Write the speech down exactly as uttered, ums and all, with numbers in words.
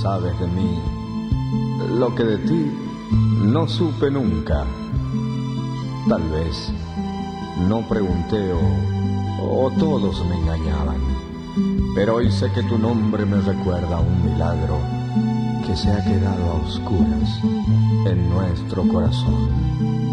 sabes de mí, lo que de ti no supe nunca. Tal vez no pregunté o, o todos me engañaban, pero hoy sé que tu nombre me recuerda a un milagro que se ha quedado a oscuras en nuestro corazón.